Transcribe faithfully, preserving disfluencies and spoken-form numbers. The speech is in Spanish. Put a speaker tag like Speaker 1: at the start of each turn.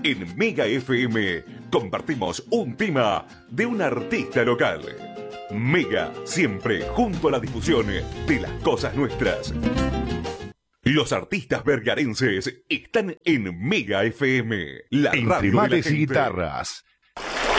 Speaker 1: En Mega F M compartimos un tema de un artista local. Mega, siempre junto a la difusión de las cosas nuestras. Los artistas vergarenses están en Mega F M, la
Speaker 2: Entre
Speaker 1: radio de la
Speaker 2: mates y
Speaker 1: gente.
Speaker 2: guitarras.